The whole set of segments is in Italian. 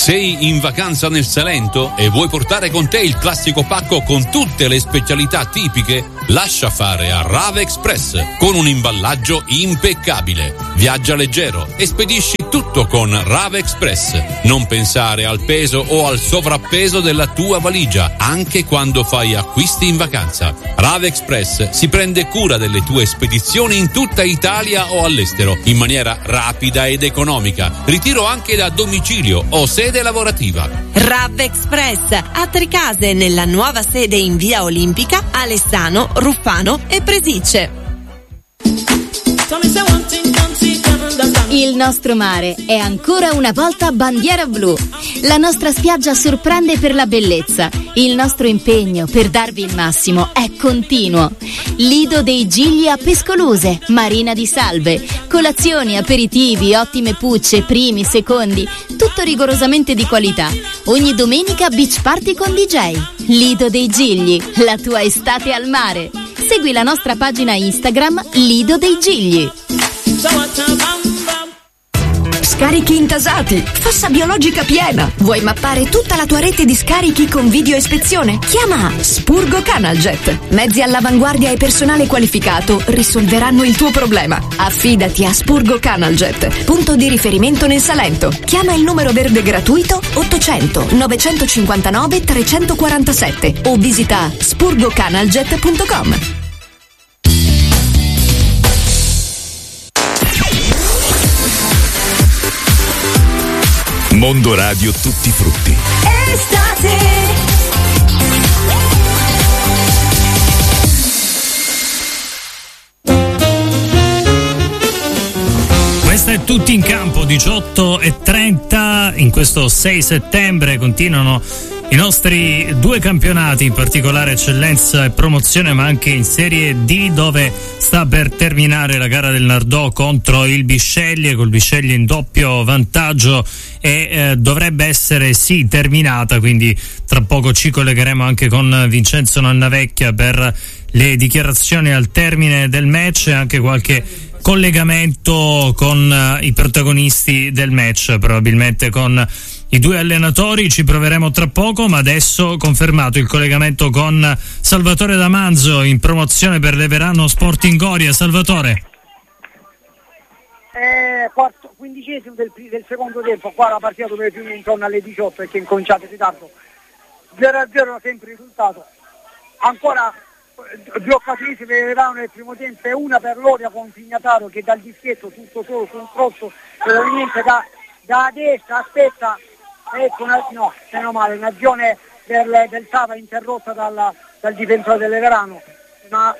Sei in vacanza nel Salento e vuoi portare con te il classico pacco con tutte le specialità tipiche? Lascia fare a Rave Express con un imballaggio impeccabile. Viaggia leggero e spedisci tutto con Rave Express. Non pensare al peso o al sovrappeso della tua valigia, anche quando fai acquisti in vacanza. Rave Express si prende cura delle tue spedizioni in tutta Italia o all'estero in maniera rapida ed economica. Ritiro anche da domicilio o sede lavorativa. Rav Express a Tricase, nella nuova sede in via Olimpica, Alessano, Ruffano e Presicce. Il nostro mare è ancora una volta bandiera blu. La nostra spiaggia sorprende per la bellezza. Il nostro impegno per darvi il massimo è continuo. Lido dei Gigli a Pescoluse, Marina di Salve, colazioni, aperitivi, ottime pucce, primi, secondi, tutto rigorosamente di qualità. Ogni domenica beach party con DJ. Lido dei Gigli, la tua estate al mare. Segui la nostra pagina Instagram Lido dei Gigli. Scarichi intasati, fossa biologica piena. Vuoi mappare tutta la tua rete di scarichi con video ispezione? Chiama Spurgo Canaljet. Mezzi all'avanguardia e personale qualificato risolveranno il tuo problema. Affidati a Spurgo Canaljet, punto di riferimento nel Salento. Chiama il numero verde gratuito 800 959 347 o visita spurgocanaljet.com. Mondo Radio Tutti Frutti. Estate. Questo è Tutti in Campo, 18:30. In questo 6 settembre continuano i nostri due campionati, in particolare eccellenza e promozione, ma anche in Serie D, dove sta per terminare la gara del Nardò contro il Bisceglie, col Bisceglie in doppio vantaggio, e dovrebbe essere sì terminata, quindi tra poco ci collegheremo anche con Vincenzo Nannavecchia per le dichiarazioni al termine del match e anche qualche collegamento con i protagonisti del match, probabilmente con i due allenatori. Ci proveremo tra poco, ma adesso confermato il collegamento con Salvatore Damanzo, in promozione per l'Everano Sporting Goria. Salvatore. Quindicesimo del secondo tempo, qua la partita dove più intorno alle 18 perché è incominciato in ritardo. 0-0 sempre il risultato. Ancora due occasioni per l'Everano nel primo tempo e una per Loria con Pignataro che dal dischetto tutto solo su un cross probabilmente da destra, aspetta, ecco meno male, un'azione del Sava interrotta dal difensore dell'Everano, ma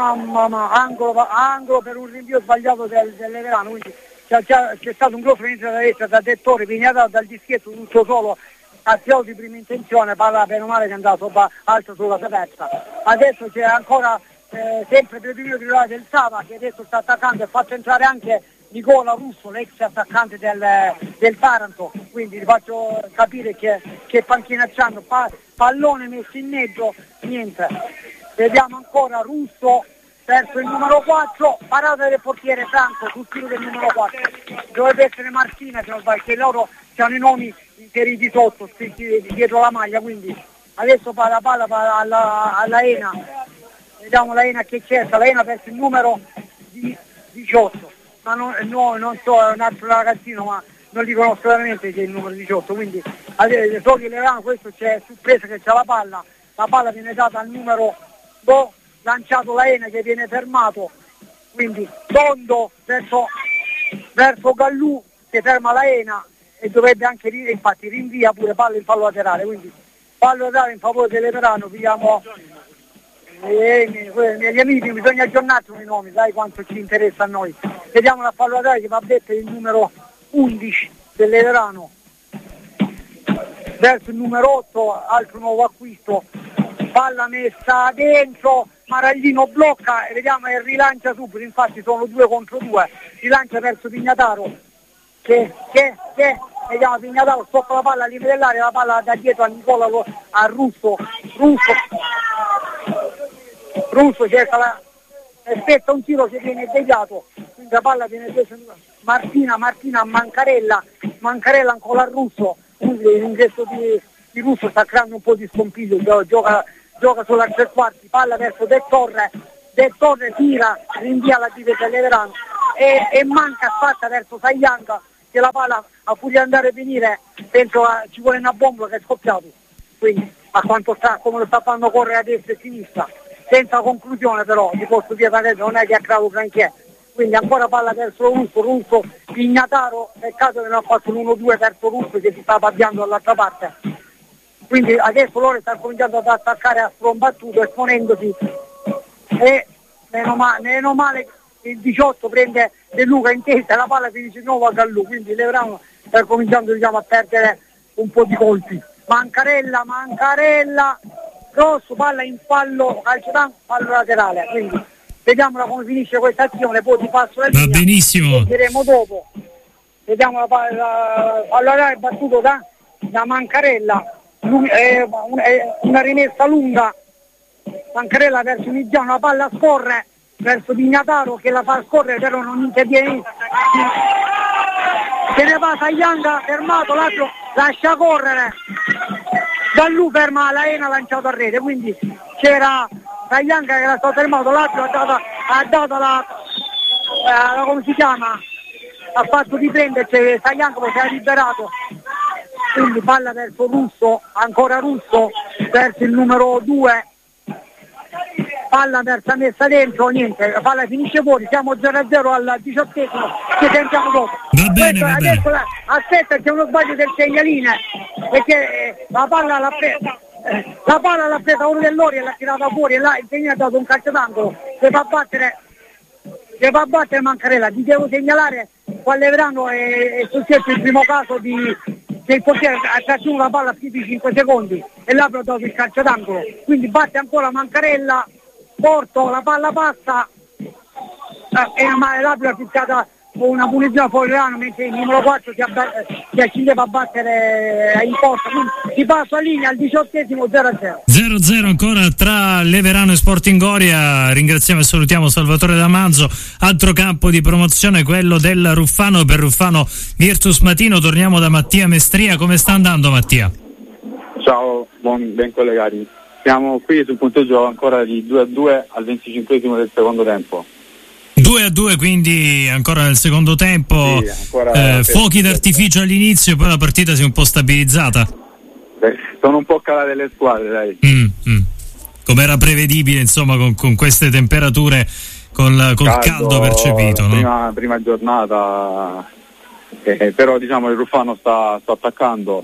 angolo per un rinvio sbagliato dell'Everano, quindi c'è stato un grosso inizio da destra da Dettore, Pignataro dal dischetto tutto solo, azione di prima intenzione, palla meno male che è andato alto sulla terza. Adesso c'è ancora sempre per il titolare del Sava che adesso sta attaccando e ha fatto entrare anche Nicola Russo, l'ex attaccante del Taranto, quindi vi faccio capire che panchina c'hanno, pallone messo in mezzo, niente. Vediamo ancora Russo verso il numero 4, parata del portiere Franco sul tiro del numero 4, dovrebbe essere Martina se non sbaglio, che loro hanno i nomi inseriti sotto, scritti dietro la maglia, quindi adesso la palla alla Ena, vediamo la Ena che c'è, la Ena verso il numero 18, ma non so, è un altro ragazzino, ma non li conosco veramente che è il numero 18, quindi so che questo c'è sorpresa che c'è la palla viene data al numero lanciato la Ena che viene fermato, quindi Tondo verso Gallù che ferma la Ena e dovrebbe anche infatti rinvia pure palla in fallo laterale, quindi fallo laterale in favore dell'Everano. Vediamo gli amici, bisogna aggiornarci con i nomi, sai quanto ci interessa a noi. Vediamo la fallo laterale che va detto il numero 11 dell'Everano verso il numero 8, altro nuovo acquisto, palla messa dentro, Maraglino blocca e vediamo e rilancia subito, infatti sono 2 contro 2, rilancia verso Pignataro che vediamo Pignataro sotto la palla all'interno dell'area, la palla da dietro a Nicola, a Russo cerca aspetta un tiro che viene deviato, quindi la palla viene presa Martina a Mancarella ancora a Russo, l'ingresso di Russo sta creando un po' di scompiglio, gioca sulla tre quarti, palla verso De Torre tira, rinvia la difesa dell'Everano e manca spatta verso Saglianca, che la palla a furia di andare e venire penso ci vuole una bomba che è scoppiato, quindi a quanto come lo sta fanno correre a destra e a sinistra, senza conclusione però, di posto via adesso non è che ha creato granché, quindi ancora palla verso Russo, Pignataro, peccato che non ha fatto l'1-2 verso Russo che si sta avviando dall'altra parte, quindi adesso loro stanno cominciando ad attaccare a strombattuto esponendosi e meno male il 18 prende De Luca in testa e la palla finisce di nuovo a Gallù, quindi l'Everano sta cominciando a perdere un po' di colpi. Mancarella, grosso, palla in fallo, calcio d'angolo, fallo laterale, quindi vediamola come finisce questa azione, poi ti passo la linea. Va benissimo. Vedremo dopo. Vediamo la palla battuto da Mancarella, una rimessa lunga, Mancarella verso Migiano, la palla scorre verso Pignataro che la fa scorrere però non interviene, se ne va Saglianca, fermato, l'altro lascia correre, Gallù ferma la Ena lanciato a rete, quindi c'era Saglianca che era stato fermato, l'altro ha dato la come si chiama, ha fatto riprenderci, Saglianca poi si è liberato, quindi palla verso Russo, ancora Russo verso il numero 2, palla verso messa dentro, niente, la palla finisce fuori, siamo 0-0 al 18esimo, ci sentiamo dopo. Va bene. Adesso aspetta, c'è uno sbaglio del segnaline, perché la palla l'ha presa uno dell'Ori e l'ha tirata fuori e là il segnale ha dato un calcio d'angolo, che va a battere Mancarella. Ti devo segnalare quale Everano è successo il primo caso che il portiere ha trattenuto la palla più di 5 secondi e là ha dato il calcio d'angolo, quindi batte ancora Mancarella, Porto, la palla passa e l'arbitro ha fischiata una punizione fuori Verano, mentre il numero 4 si accendeva a battere in porta, quindi si passa a linea al 18esimo 0-0. 0-0 ancora tra l'Everano e Sporting Goria. Ringraziamo e salutiamo Salvatore Damanzo. Altro campo di promozione, quello del Ruffano, per Ruffano Virtus Matino. Torniamo da Mattia Mestria. Come sta andando, Mattia? Ciao, ben collegati. Siamo qui sul punteggio ancora di 2-2 al 25esimo del secondo tempo. 2-2 quindi ancora nel secondo tempo, sì, fuochi d'artificio all'inizio, poi la partita si è un po' stabilizzata. Sono un po' calate le squadre, dai. Come era prevedibile, insomma, con queste temperature, col caldo percepito, no? Prima giornata, però diciamo il Ruffano sta attaccando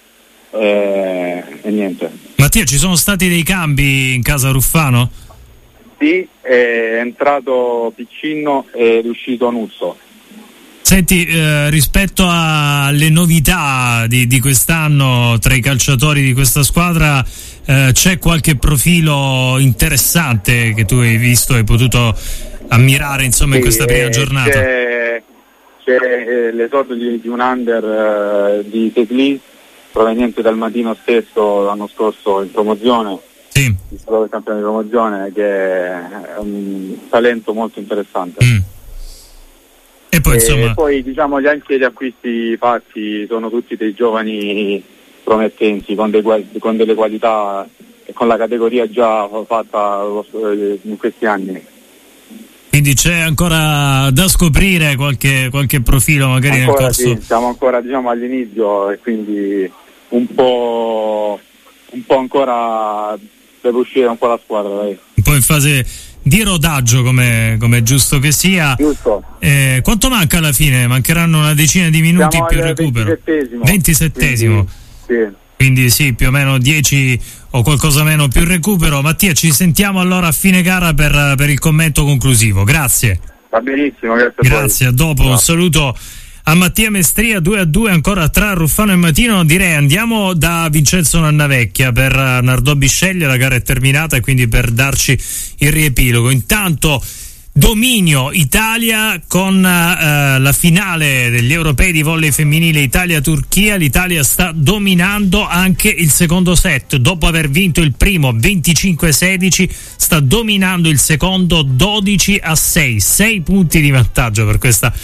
e niente. Mattia, ci sono stati dei cambi in casa Ruffano? Sì, è entrato Piccinno ed è uscito Nuzzo. Senti, rispetto alle novità di quest'anno tra i calciatori di questa squadra, c'è qualche profilo interessante che tu hai visto e hai potuto ammirare, insomma, in questa prima giornata? C'è l'esordio di un under di Tegli, proveniente dal Matino stesso l'anno scorso in promozione. Sì. Il campione di promozione, che è un talento molto interessante. E poi insomma, e poi diciamo anche gli acquisti fatti sono tutti dei giovani promettenti con delle qualità e con la categoria già fatta in questi anni. Quindi c'è ancora da scoprire qualche profilo magari ancora nel corso. Sì, siamo ancora all'inizio e quindi un po' ancora deve uscire un po' la squadra, dai. Un po' in fase di rodaggio, come giusto che sia. Giusto. Quanto manca alla fine? Mancheranno una decina di minuti Siamo più il recupero. 27esimo. Quindi sì, più o meno 10 o qualcosa meno più il recupero. Mattia, ci sentiamo allora a fine gara per il commento conclusivo. Grazie. Va benissimo, grazie. A dopo. Un saluto a Mattia Mestria. 2-2 ancora tra Ruffano e Matino. Direi andiamo da Vincenzo Nannavecchia per Nardò Bisceglie. La gara è terminata e quindi per darci il riepilogo. Intanto dominio Italia con la finale degli europei di volley femminile Italia-Turchia. L'Italia sta dominando anche il secondo set, dopo aver vinto il primo 25-16 sta dominando il secondo 12-6, 6 punti di vantaggio per questa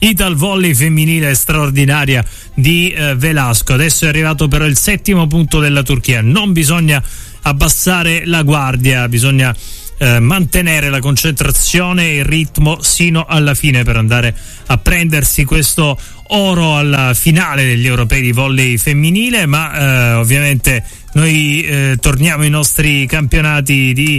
Ital Volley femminile straordinaria di Velasco. Adesso è arrivato però il 7° punto della Turchia. Non bisogna abbassare la guardia, bisogna mantenere la concentrazione e il ritmo sino alla fine per andare a prendersi questo oro alla finale degli europei di volley femminile. Ma ovviamente noi torniamo ai nostri campionati di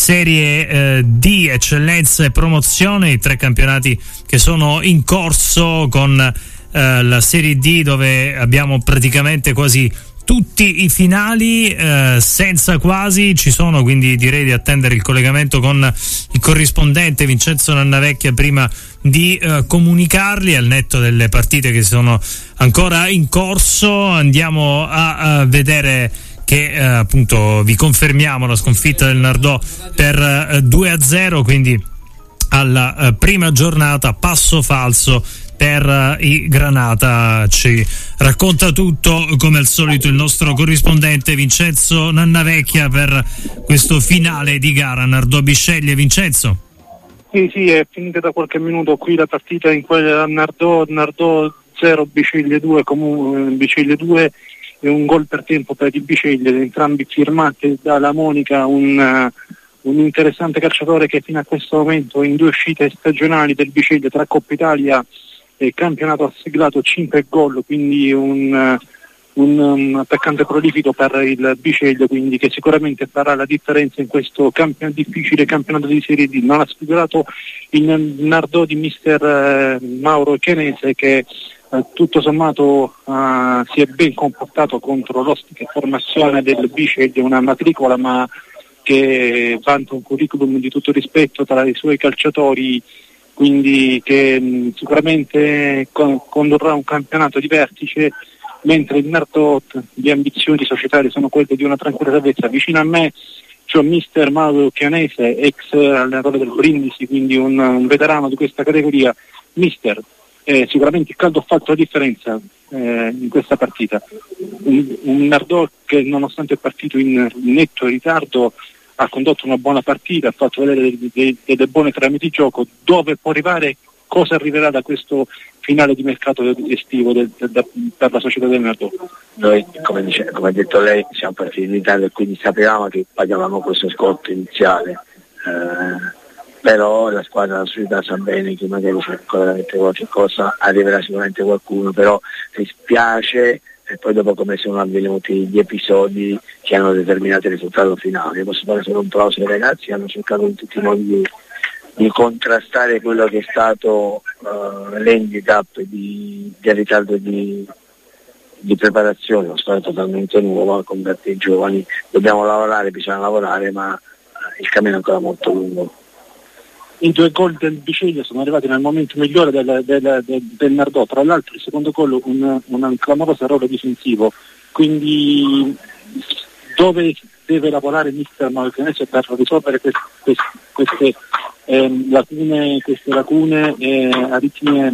Serie D, eccellenza e promozione, i 3 campionati che sono in corso, con la Serie D dove abbiamo praticamente quasi tutti i finali, senza quasi, ci sono, quindi direi di attendere il collegamento con il corrispondente Vincenzo Nannavecchia prima di comunicarli. Al netto delle partite che sono ancora in corso, andiamo a vedere che appunto vi confermiamo la sconfitta del Nardò per 2-0, quindi alla prima giornata passo falso per i Granata. Ci racconta tutto come al solito il nostro corrispondente Vincenzo Nannavecchia per questo finale di gara Nardò Bisceglie. Vincenzo? Sì, è finita da qualche minuto qui la partita in quella Nardò 0 Bisceglie 2, comunque Bisceglie 2 e un gol per tempo per i Bisceglie, entrambi firmati dalla Monica, un interessante calciatore che fino a questo momento in 2 uscite stagionali del Bisceglie tra Coppa Italia e campionato ha siglato 5 gol, quindi un attaccante prolifico per il Bisceglie, quindi che sicuramente farà la differenza in questo difficile campionato di Serie D. Non ha sfigurato il Nardò di mister Mauro Chianese, che tutto sommato si è ben comportato contro l'ostica formazione del Bisceglie, una matricola ma che vanta un curriculum di tutto rispetto tra i suoi calciatori, quindi che sicuramente condurrà un campionato di vertice, mentre il Nardò le ambizioni societarie sono quelle di una tranquilla salvezza. Vicino a me c'è mister Mauro Chianese, ex allenatore del Brindisi, quindi un veterano di questa categoria. Mister, sicuramente il caldo ha fatto la differenza in questa partita, un Nardò che nonostante il partito in netto ritardo ha condotto una buona partita, ha fatto vedere delle buone trame di gioco. Dove può arrivare, cosa arriverà da questo finale di mercato estivo per la società del Nardò? Noi, come ha detto lei, siamo partiti in Italia e quindi sapevamo che pagavamo questo scotto iniziale, però la squadra della società sa bene che magari c'è ancora qualche cosa, arriverà sicuramente qualcuno, però dispiace. E poi dopo come sono avvenuti gli episodi che hanno determinato il risultato finale. Posso fare solo un plauso ai ragazzi che hanno cercato in tutti i modi di contrastare quello che è stato l'handicap di ritardo di preparazione, una squadra totalmente nuova con tanti giovani. Dobbiamo lavorare, bisogna lavorare, ma il cammino è ancora molto lungo. I 2 gol del Bisceglie sono arrivati nel momento migliore del Nardò, tra l'altro il secondo gol un clamoroso errore difensivo, quindi dove deve lavorare mister Mauro Chianese per risolvere queste lacune aritmie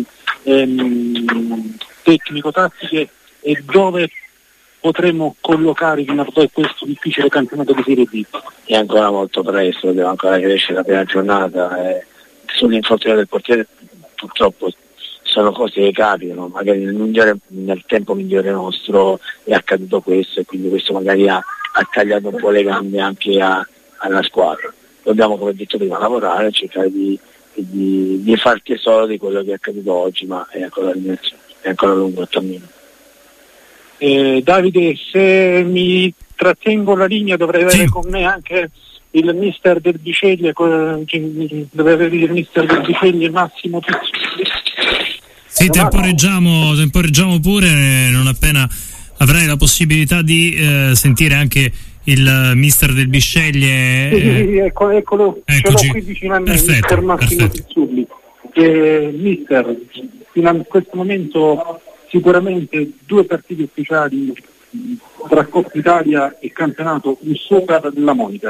tecnico-tattiche, e dove potremmo collocare il Nardò in questo difficile campionato di Serie D? È ancora molto presto, dobbiamo ancora crescere la prima giornata. Sull'infortunio del portiere purtroppo sono cose che capitano, magari nel tempo migliore nostro è accaduto questo, e quindi questo magari ha tagliato un po' le gambe anche alla squadra. Dobbiamo, come detto prima, lavorare, cercare di far tesoro di quello che è accaduto oggi, ma è ancora lungo il cammino. Davide, se mi trattengo la linea dovrei avere con me anche il mister del Bisceglie, dovrei avere il mister del Bisceglie Massimo Pizzi. Sì, temporeggiamo pure, non appena avrai la possibilità di sentire anche il mister del Bisceglie. Sì, eccolo, ce l'ho qui vicino a me, mister Massimo Pizzulli. Mister, fino a questo momento sicuramente 2 partite ufficiali tra Coppa Italia e campionato, un super della Monica.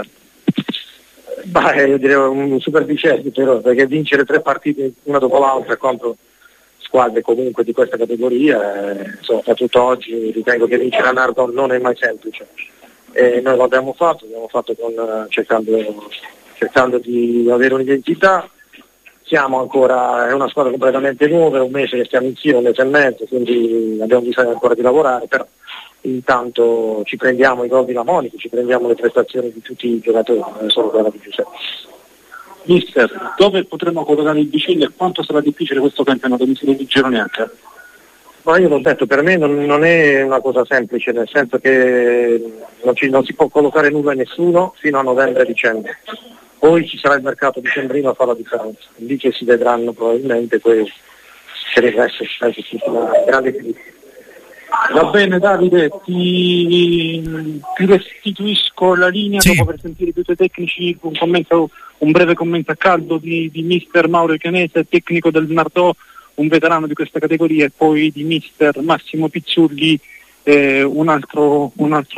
Io direi un super Bisceglie, però, perché vincere 3 partite una dopo l'altra contro squadre comunque di questa categoria, soprattutto oggi ritengo che vincere a Nardò non è mai semplice. Noi l'abbiamo fatto cercando di avere un'identità, siamo ancora, è una squadra completamente nuova, è un mese che stiamo insieme, un mese e mezzo, quindi abbiamo bisogno ancora di lavorare, però intanto ci prendiamo i gol di Lamonico, ci prendiamo le prestazioni di tutti i giocatori, non è solo quella di Giuseppe. Mister, dove potremo collocare il Biceglie e quanto sarà difficile questo campionato di Serie D Gironiacca? Ma io l'ho detto, per me non è una cosa semplice, nel senso che non si può collocare nulla a nessuno fino a novembre-dicembre. Poi ci sarà il mercato dicembrino a fare la differenza, lì che si vedranno probabilmente, poi ci deve essere una grande fiducia. Va bene Davide, ti restituisco la linea dopo aver sentito i tuoi tecnici, un breve commento a caldo di mister Mauro Chianese, tecnico del Nardò, un veterano di questa categoria, e poi di mister Massimo Pizzulli, un altro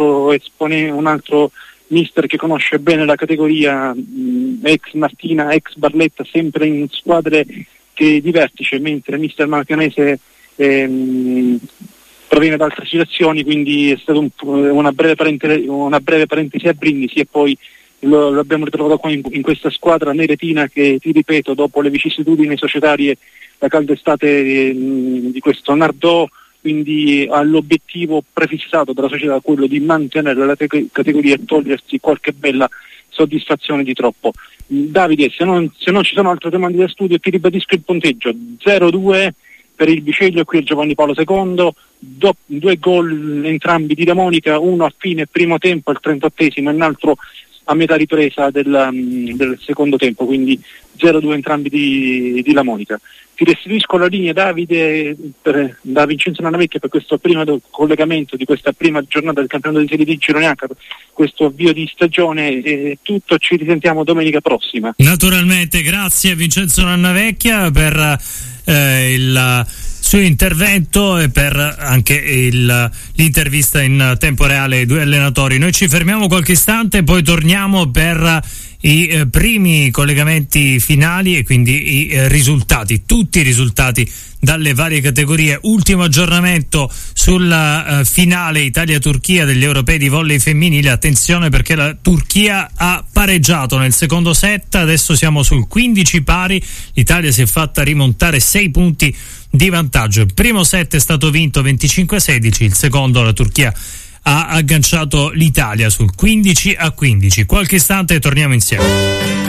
mister che conosce bene la categoria, ex Martina, ex Barletta, sempre in squadre di vertice, mentre mister Mauro Chianese proviene da altre situazioni, quindi è stata una breve parentesi a Brindisi, e poi lo abbiamo ritrovato qua in questa squadra neretina che, ti ripeto, dopo le vicissitudini societarie, la calda estate di questo Nardò, quindi ha l'obiettivo prefissato dalla società, quello di mantenere la categoria e togliersi qualche bella soddisfazione di troppo. Davide, se non ci sono altre domande da studio, ti ribadisco il punteggio: 0-2 per il Biceglie, qui è Giovanni Paolo II, 2 gol entrambi di Lamonico, uno a fine primo tempo al 38esimo e un altro a metà ripresa del secondo tempo, quindi 0-2 entrambi di Lamonico. Ti restituisco la linea, Davide, da Vincenzo Nannavecchia per questo primo collegamento di questa prima giornata del campionato di Serie D Gironiacca, questo avvio di stagione. È tutto, ci risentiamo domenica prossima. Naturalmente, grazie a Vincenzo Nannavecchia per il suo intervento e per anche l'intervista in tempo reale ai 2 allenatori. Noi ci fermiamo qualche istante e poi torniamo per i primi collegamenti finali e quindi i risultati, tutti i risultati dalle varie categorie. Ultimo aggiornamento sulla finale Italia-Turchia degli europei di volley femminile. Attenzione, perché la Turchia ha pareggiato nel secondo set, adesso siamo sul 15 pari, l'Italia si è fatta rimontare 6 punti di vantaggio. Il primo set è stato vinto 25-16, il secondo la Turchia ha agganciato l'Italia sul 15-15. Qualche istante e torniamo insieme.